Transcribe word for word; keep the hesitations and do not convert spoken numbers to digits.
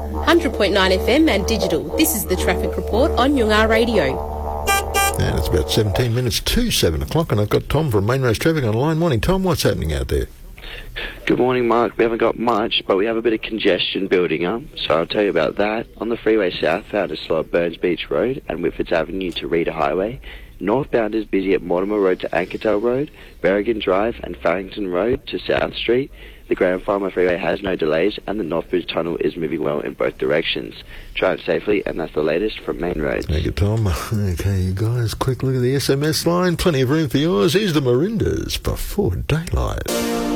one hundred point nine F M and digital. This is the Traffic Report on Yungar Radio. And it's about seventeen minutes to seven o'clock, and I've got Tom from Main Roads Traffic on the line. Morning, Tom. What's happening out there? Good morning, Mark. We haven't got much, but we have a bit of congestion building up, so I'll tell you about that. On the freeway southbound is slow at Burns Beach Road and Whitfords Avenue to Reeder Highway. Northbound is busy at Mortimer Road to Ankertel Road, Berrigan Drive and Farrington Road to South Street. The Grand Farmer Freeway has no delays, and the Northbridge Tunnel is moving well in both directions. Drive safely, and that's the latest from Main Roads. Thank you, Tom. Okay, you guys, quick look at the S M S line. Plenty of room for yours. Here's the Marindas before daylight.